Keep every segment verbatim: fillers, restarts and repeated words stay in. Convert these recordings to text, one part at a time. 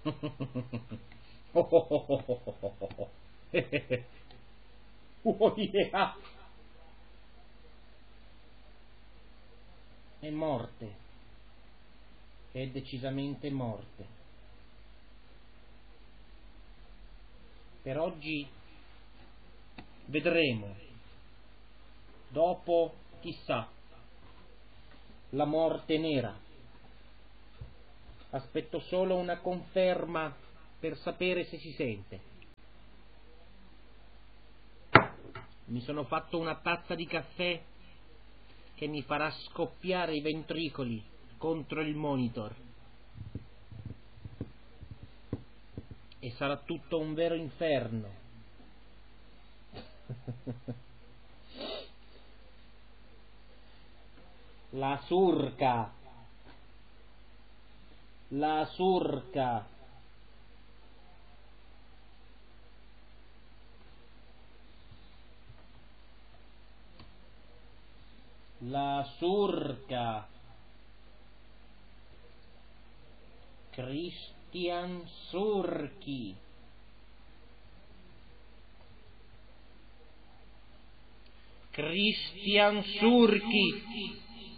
Oh, oh, oh, oh, oh, oh, oh. Oh, yeah. È morte, è decisamente morte. Per oggi vedremo, dopo chissà, la morte nera. Aspetto solo una conferma per sapere se si sente. Mi sono fatto una tazza di caffè che mi farà scoppiare i ventricoli contro il monitor. E sarà tutto un vero inferno. La surca. La surca. La surca. Christian Surchi. Christian Surchi.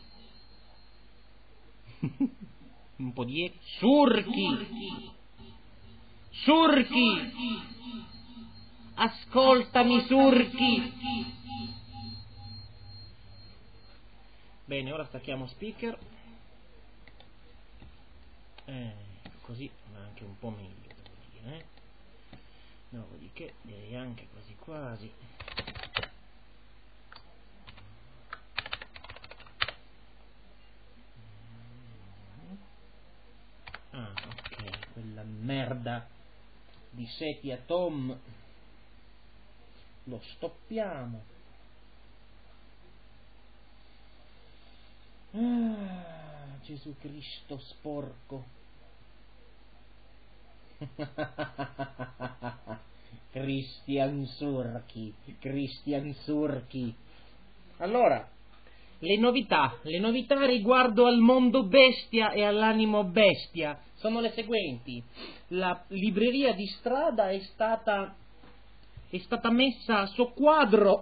Un po' di Surchi. Surchi. Ascoltami, Surchi. Bene, ora stacchiamo speaker. Eh, così va anche un po' meglio, devo dire, eh? Dopodiché direi anche quasi quasi. Ah, ok, quella merda di Setia Tom lo stoppiamo. Ah, Gesù Cristo sporco. Christian Surchi, Christian Surchi. Allora, le novità, le novità riguardo al mondo bestia e all'animo bestia sono le seguenti. La libreria di strada è stata è stata messa a soqquadro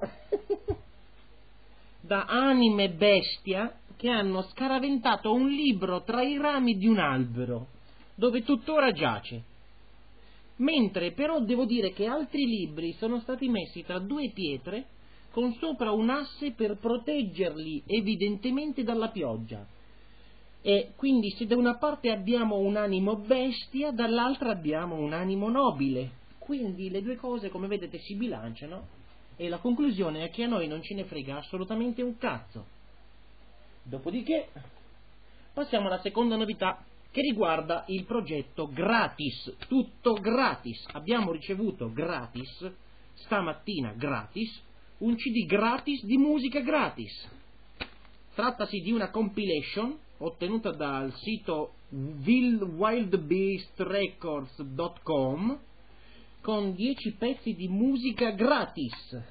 da anime bestia che hanno scaraventato un libro tra i rami di un albero, dove tuttora giace. Mentre però devo dire che altri libri sono stati messi tra due pietre con sopra un asse per proteggerli evidentemente dalla pioggia. E quindi se da una parte abbiamo un animo bestia, dall'altra abbiamo un animo nobile. Quindi le due cose, come vedete, si bilanciano e la conclusione è che a noi non ce ne frega assolutamente un cazzo. Dopodiché passiamo alla seconda novità, che riguarda il progetto gratis, tutto gratis. Abbiamo ricevuto gratis, stamattina gratis, un C D gratis di musica gratis. Trattasi di una compilation ottenuta dal sito wild beast records punto com con dieci pezzi di musica gratis.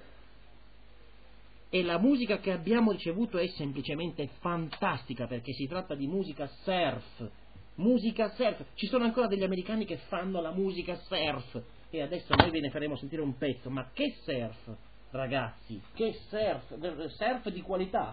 E la musica che abbiamo ricevuto è semplicemente fantastica, perché si tratta di musica surf. Musica surf. Ci sono ancora degli americani che fanno la musica surf e adesso noi ve ne faremo sentire un pezzo. Ma che surf, ragazzi, che surf, surf di qualità.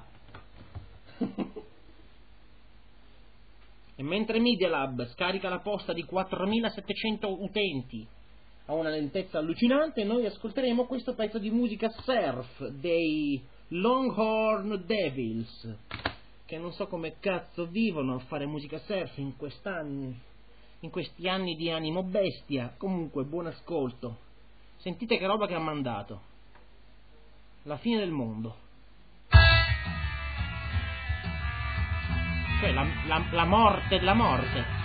E mentre Media Lab scarica la posta di quattromilasettecento utenti a una lentezza allucinante, noi ascolteremo questo pezzo di musica surf dei Longhorn Devils, che non so come cazzo vivono a fare musica surf in quest'anni, in questi anni di animo bestia. Comunque, buon ascolto. Sentite che roba che ha mandato. La fine del mondo. Cioè la, la, la morte della morte.